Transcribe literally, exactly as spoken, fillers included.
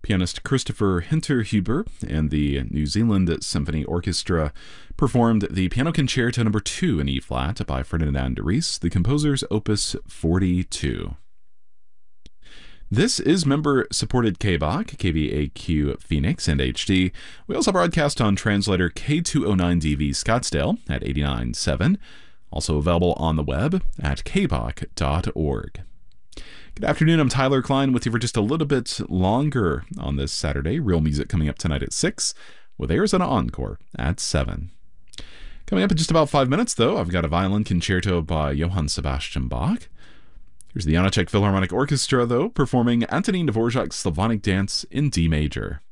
Pianist Christopher Hinterhuber and the New Zealand Symphony Orchestra performed the Piano Concerto number two in E-flat by Ferdinand Ries, the composer's Opus forty-two. This is member-supported K B A Q, K V A Q Phoenix, and H D. We also broadcast on translator K two oh nine D V Scottsdale at eighty-nine point seven, also available on the web at k b a q dot org. Good afternoon, I'm Tyler Klein with you for just a little bit longer on this Saturday. Real music coming up tonight at six, with Arizona Encore at seven. Coming up in just about five minutes, though, I've got a violin concerto by Johann Sebastian Bach. Here's the Janáček Philharmonic Orchestra, though, performing Antonín Dvořák's Slavonic Dance in D major.